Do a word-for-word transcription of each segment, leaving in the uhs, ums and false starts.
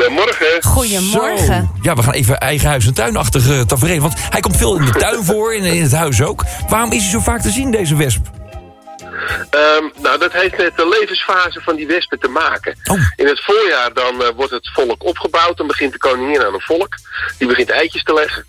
Goedemorgen. Goedemorgen. Zo. Ja, we gaan even eigen huis en tuinachtig uh, tafereel. Want hij komt veel in de tuin voor, in, in het huis ook. Waarom is hij zo vaak te zien, deze wesp? Um, nou, dat heeft met de levensfase van die wespen te maken. Oh. In het voorjaar dan uh, wordt het volk opgebouwd. Dan begint de koningin aan een volk. Die begint eitjes te leggen.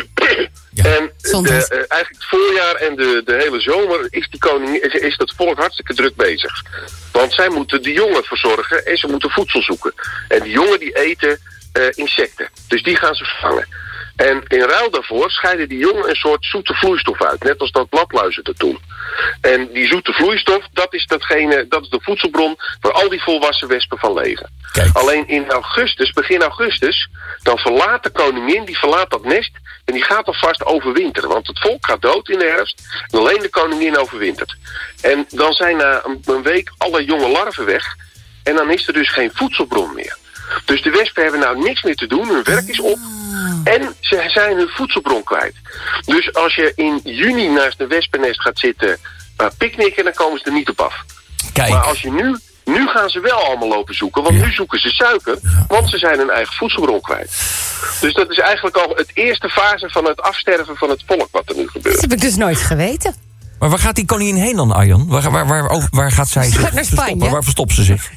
Ja. En de, uh, eigenlijk het voorjaar en de, de hele zomer is, die koningin, is, is dat volk hartstikke druk bezig. Want zij moeten de jongen verzorgen en ze moeten voedsel zoeken. En die jongen die eten uh, insecten. Dus die gaan ze vangen. En in ruil daarvoor scheiden die jongen een soort zoete vloeistof uit. Net als dat bladluizen dat doen. En die zoete vloeistof, dat is, datgene, dat is de voedselbron waar al die volwassen wespen van leven. Kijk. Alleen in augustus, begin augustus, dan verlaat de koningin, die verlaat dat nest en die gaat alvast overwinteren. Want het volk gaat dood in de herfst en alleen de koningin overwintert. En dan zijn na een, een week alle jonge larven weg en dan is er dus geen voedselbron meer. Dus de wespen hebben nou niks meer te doen, hun werk is op. En ze zijn hun voedselbron kwijt. Dus als je in juni naast een wespennest gaat zitten uh, picknicken, dan komen ze er niet op af. Kijk. Maar als je nu, nu gaan ze wel allemaal lopen zoeken, want ja. nu zoeken ze suiker, want ze zijn hun eigen voedselbron kwijt. Dus dat is eigenlijk al het eerste fase van het afsterven van het volk wat er nu gebeurt. Dat heb ik dus nooit geweten. Maar waar gaat die koningin heen dan, Arjan? Waar, waar, waar, waar, waar gaat zij zich naar verstoppen? Waar, waar verstopt ze zich?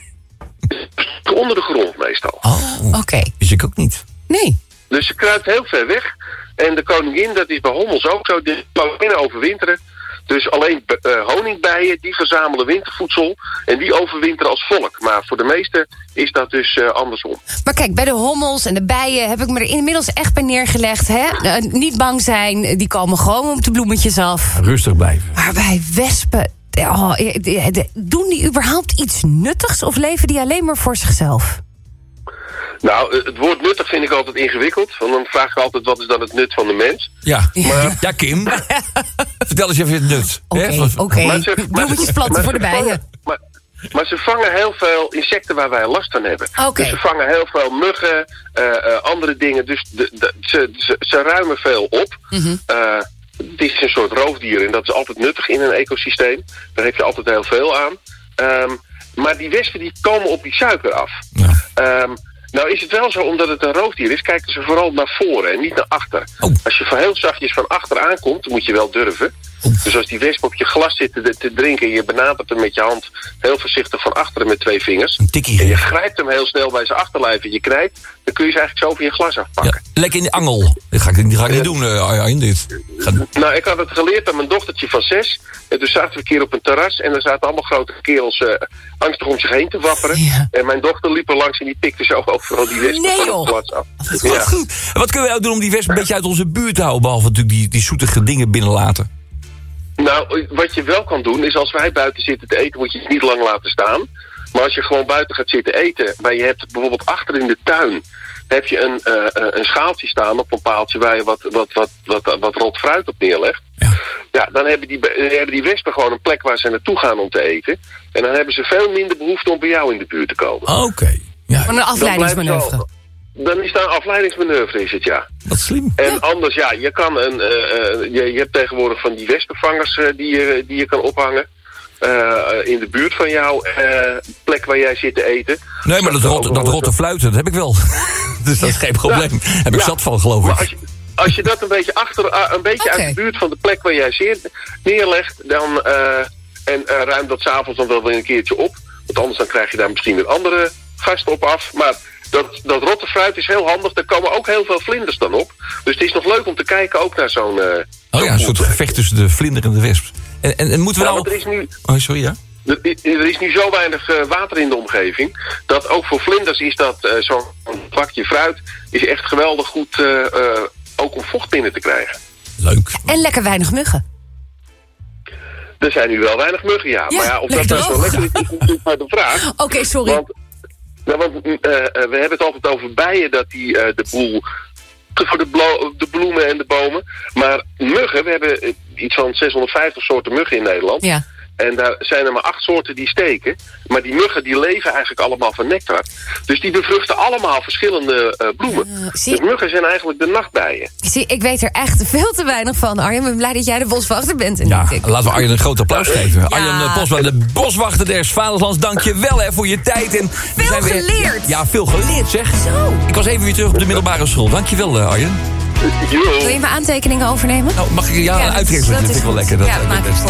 Onder de grond meestal. Oh, oké. Okay. Wist ik ook niet. Nee. Dus ze kruipt heel ver weg. En de koningin, dat is bij hommels ook zo, de koninginnen overwinteren. Dus alleen uh, honingbijen, die verzamelen wintervoedsel. En die overwinteren als volk. Maar voor de meesten is dat dus uh, andersom. Maar kijk, bij de hommels en de bijen heb ik me er inmiddels echt bij neergelegd. Hè? Uh, niet bang zijn, die komen gewoon op de bloemetjes af. Rustig blijven. Maar bij wespen, oh, doen die überhaupt iets nuttigs? Of leven die alleen maar voor zichzelf? Nou, het woord nuttig vind ik altijd ingewikkeld. Want dan vraag ik altijd, wat is dan het nut van de mens? Ja, maar, ja Kim. Vertel eens even het nut. Oké, oké. Bloemetjes planten voor de bijen. Maar, maar ze vangen heel veel insecten waar wij last van hebben. Okay. Dus ze vangen heel veel muggen, uh, uh, andere dingen. Dus de, de, ze, ze, ze ruimen veel op. Mm-hmm. Uh, het is een soort roofdier en dat is altijd nuttig in een ecosysteem. Daar heb je altijd heel veel aan. Um, maar die wespen die komen op die suiker af. Ja. Um, Nou is het wel zo, omdat het een roofdier is, kijken ze vooral naar voren en niet naar achter. Oh. Als je van heel zachtjes van achter aankomt, dan moet je wel durven. Oh. Dus als die wesp op je glas zit te, te drinken en je benadert hem met je hand heel voorzichtig van achteren met twee vingers. Een tikkie. En je grijpt hem heel snel bij zijn achterlijf en je knijpt, dan kun je ze eigenlijk zo van je glas afpakken. Ja, lekker in de angel. Dat ga ik, dat ga ik niet doen, uh, Arjan, dit. Ga... Nou, ik had het geleerd aan mijn dochtertje van zes. En toen zaten we een keer op een terras en er zaten allemaal grote kerels uh, angstig om zich heen te wapperen. Ja. En mijn dochter liep er langs en die pikte zo overal die wespen nee, van het glas af. Ja. Goed. Wat kunnen we nou doen om die wespen een beetje uit onze buurt te houden, behalve natuurlijk die, die zoetige dingen binnenlaten? Nou, wat je wel kan doen is als wij buiten zitten te eten, moet je het niet lang laten staan. Maar als je gewoon buiten gaat zitten eten, maar je hebt bijvoorbeeld achter in de tuin, heb je een, uh, een schaaltje staan op een paaltje waar je wat, wat, wat, wat, wat rot fruit op neerlegt. Ja, ja dan hebben die, hebben die wespen gewoon een plek waar ze naartoe gaan om te eten. En dan hebben ze veel minder behoefte om bij jou in de buurt te komen. Oké. Okay. Ja. Van een afleidingsmanoeuvre. Dan is daar een afleidingsmanoeuvre, is het, ja. Wat slim. En ja. anders, ja, je kan een, uh, uh, je, je hebt tegenwoordig van die wespenvangers uh, die, je, die je kan ophangen. Uh, in de buurt van jouw uh, plek waar jij zit te eten. Nee, maar dat, rot, dat rotte fluiten, dat heb ik wel. Dus dat is geen probleem. Ja. Heb ik ja. zat van, geloof ik. Maar als je, als je dat een beetje, achter, uh, een beetje okay. uit de buurt van de plek waar jij zit neerlegt, dan, uh, en uh, ruim dat 's avonds dan wel weer een keertje op. Want anders dan krijg je daar misschien weer andere gasten op af. Maar dat, dat rotte fruit is heel handig. Daar komen ook heel veel vlinders dan op. Dus het is nog leuk om te kijken ook naar zo'n... Uh, oh zo'n ja, een soort gevecht tussen de vlinder en de wesp. En, en, en moeten we ja, nou... Er is nu, oh, sorry, ja? Er, er is nu zo weinig uh, water in de omgeving, dat ook voor vlinders is dat uh, zo'n vakje fruit is echt geweldig goed, uh, uh, ook om vocht binnen te krijgen. Leuk. En lekker weinig muggen. Er zijn nu wel weinig muggen, ja. ja maar ja, of dat nou zo lekker is, is natuurlijk maar de vraag. Oké, okay, sorry. Want, nou, want uh, uh, we hebben het altijd over bijen, dat die uh, de boel... voor de, blo- de bloemen en de bomen. Maar muggen, we hebben iets van zeshonderdvijftig soorten muggen in Nederland. Ja. En daar zijn er maar acht soorten die steken. Maar die muggen die leven eigenlijk allemaal van nectar. Dus die bevruchten allemaal verschillende uh, bloemen. Uh, zie... Dus muggen zijn eigenlijk de nachtbijen. Zie, ik weet er echt veel te weinig van, Arjen. Ik ben blij dat jij de boswachter bent. En ja, ik. laten we Arjen een groot applaus geven. Ja. Arjen Posma, de boswachter des Vaderlands. Dank je wel hè, voor je tijd. En veel zijn weer... geleerd. Ja, veel geleerd zeg. Zo. Ik was even weer terug op de middelbare school. Dank je wel, uh, Arjen. Wil je mijn aantekeningen overnemen? Nou, mag ik ja, ja uitrekenen? Dat, dat vind ik wel lekker. Dat, ja, dat maak ik voor.